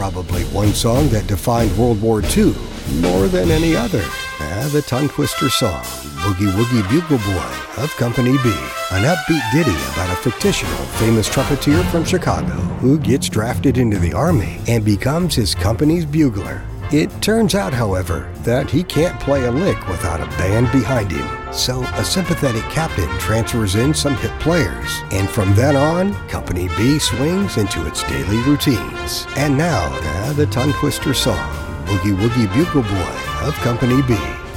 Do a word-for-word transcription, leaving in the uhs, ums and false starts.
probably one song that defined World War Two more than any other. Ah, the tongue twister song, Boogie Woogie Bugle Boy of Company B, an upbeat ditty about a fictional famous trumpeter from Chicago who gets drafted into the Army and becomes his company's bugler. It turns out, however, that he can't play a lick without a band behind him, so a sympathetic captain transfers in some hit players, and from then on, Company B swings into its daily routines. And now, uh, the tongue twister song, Boogie Woogie Bugle Boy of Company B.